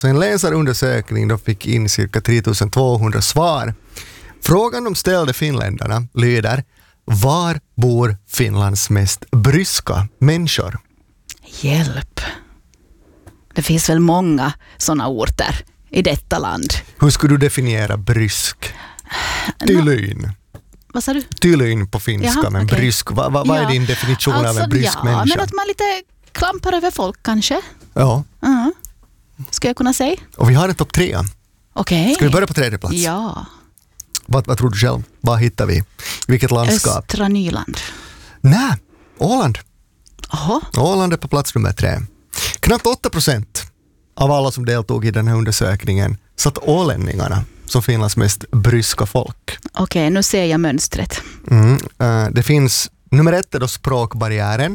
Så en läsarundersökning då fick in cirka 3200 svar. Frågan de ställde finländarna lyder: var bor Finlands mest bryska människor? Hjälp. Det finns väl många sådana orter i detta land. Hur skulle du definiera brysk? Tylyn. Vad sa du? Tylyn på finska, Jaha, men okej. brysk. Vad är din definition av en brysk människa? Men att man lite klampar över folk kanske. Ja, Ska jag kunna säga? och vi har en topp 3. Okej. Ska vi börja på tredje plats? Ja. Vad tror du själv? Vad hittar vi? Vilket landskap? Östra Nyland. Nej, Åland. Jaha. Åland är på plats nummer 3. Knappt 8% av alla som deltog i den här undersökningen satt ålänningarna som Finlands mest bryska folk. Okej, nu ser jag mönstret. Det finns, nummer 1 är då språkbarriären.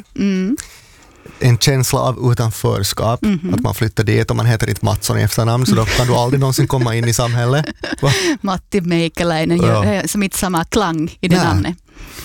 En känsla av utanförskap, att man flyttar dit och man heter inte Mattsson i efternamn, så då kan du aldrig någonsin komma in i samhället. Va? Matti Meikäläinen gör som inte samma klang i det namnet.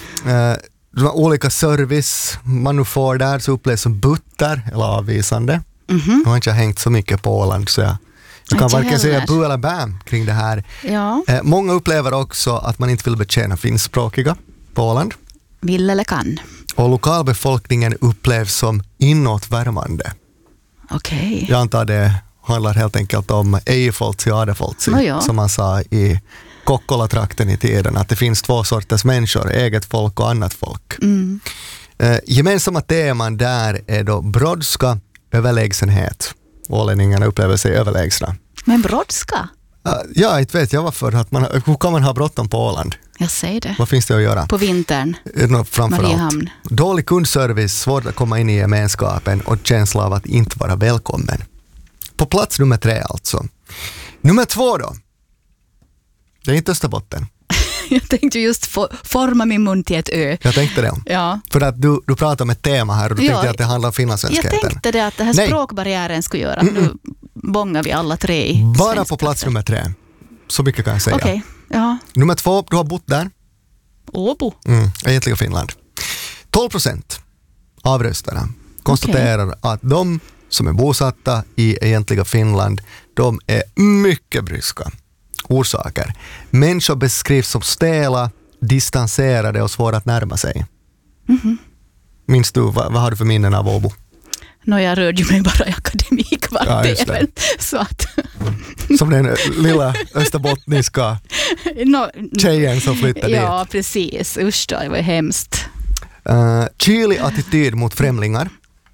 De olika service man nu får där så upplevs som butter eller avvisande. Jag har inte hängt så mycket på Åland så jag kan varken säga bu eller bam kring det här. Ja. Många upplever också att man inte vill betjäna finskspråkiga på Åland. Vill eller kan. Och lokalbefolkningen upplevs som inåtvärmande. Okej. Jag antar det handlar helt enkelt om ei-foltsi ja adefoltsi, som man sa i Kokkola-trakten i tiden, att det finns 2 sorters människor, eget folk och annat folk. Gemensamma teman där är då brådska, överlägsenhet. Ålänningarna upplever sig överlägsna. Men brådska? Ja, inte vet jag varför. Hur kan man ha bråttom på Åland? Jag säger det. Vad finns det att göra? På vintern. Framförallt. Mariehamn. Dålig kundservice, svårt att komma in i gemenskapen och känsla av att inte vara välkommen. På plats nummer 3 alltså. Nummer 2 då. Det är inte Österbotten. Jag tänkte just forma min mun till ett ö. Jag tänkte det. Ja. För att du pratar om ett tema här och du tänkte att det handlar om finlandssvenskheten. Jag tänkte det att det här språkbarriären skulle göra. Nu bångar vi alla 3 i bara på plats nummer 3. Så mycket kan jag säga. Okej. Ja. Nummer 2, du har bott där. Åbo. Egentligen Finland. 12% av rösterna konstaterar att de som är bosatta i egentliga Finland, de är mycket bryska. Orsaker. Människor beskrivs som stela, distanserade och svåra att närma sig. Minns du, vad har du för minnen av Åbo? Jag rörde mig bara i akademikvarteren. Så att som den lilla österbottniska tjejen som flyttade dit. Ja, precis. Usch då, det var hemskt. Kylig attityd mot främlingar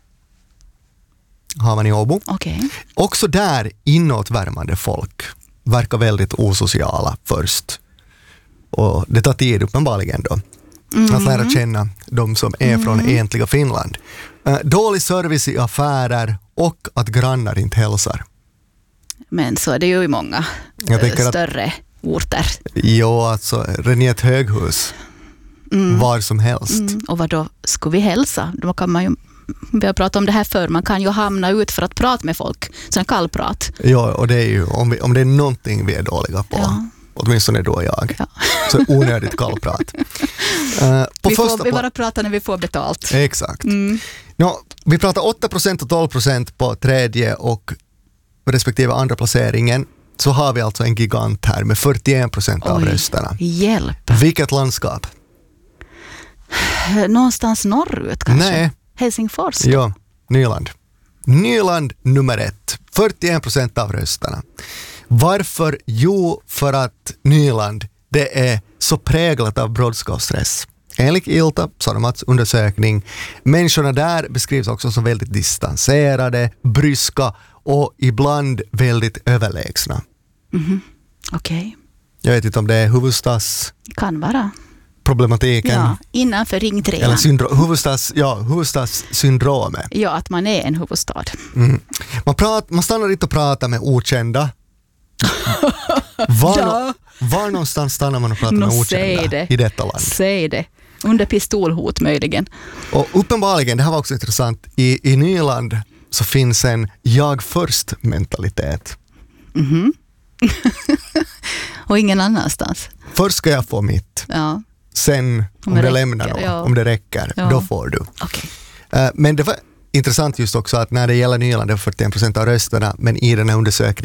har man i Åbo. Okay. Också där inåtvärmande folk verkar väldigt osociala först. Och det tar tid uppenbarligen då. Att lära känna de som är från egentliga Finland. Dålig service i affärer och att grannar inte hälsar. Men så är det ju i många större orter. Ja, alltså redan ett höghus. Var som helst. Och vad då skulle vi hälsa? Då kan man ju, vi har pratat om det här förr, man kan ju hamna ut för att prata med folk. Sån kallprat. Ja, och det är ju, om det är någonting vi är dåliga på, åtminstone då jag, så onödigt kallprat. Vi bara pratar när vi får betalt. Exakt. Vi pratar 8% och 12% på tredje och respektive andra placeringen. Så har vi alltså en gigant här med 41% av rösterna. Hjälp. Vilket landskap? Någonstans norrut kanske? Nej. Helsingfors? Ja, Nyland. Nyland nummer 1. 41% av rösterna. Varför? Jo, för att Nyland, det är så präglat av brådska och stress. Enligt ILTA, Sanomats undersökning, människorna där beskrivs också som väldigt distanserade, bryska och ibland väldigt överlägsna. Okej. Jag vet inte om det är huvudstads... Kan vara. Problematiken. Ja, innanför ring 3. Eller huvudstadssyndromet. Ja, att man är en huvudstad. Man stannar inte och pratar med okända. Var någonstans stannar man och pratar med okända i detta land? Säg det. Under pistolhot möjligen. Och uppenbarligen, det här var också intressant, i Nyland så finns en jag först mentalitet. Och ingen annanstans. Först ska jag få mitt. Ja. Sen om det lämnar något, om det räcker, då får du. Okay. Men det var intressant just också att när det gäller Nyland är 41% av rösterna, men i den här undersökningen